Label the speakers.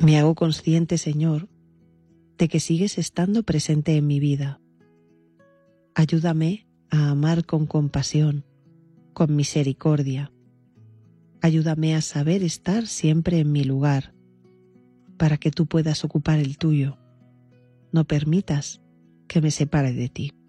Speaker 1: Me hago consciente, Señor, de que sigues estando presente en mi vida. Ayúdame a amar con compasión, con misericordia. Ayúdame a saber estar siempre en mi lugar, para que tú puedas ocupar el tuyo. No permitas que me separe de ti.